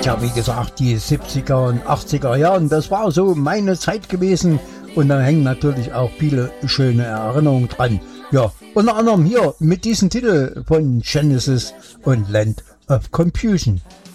Tja, wie gesagt, die 70er und 80er Jahren, das war so meine Zeit gewesen. Und da hängen natürlich auch viele schöne Erinnerungen dran. Ja, unter anderem hier mit diesem Titel von Genesis und Land of Confusion.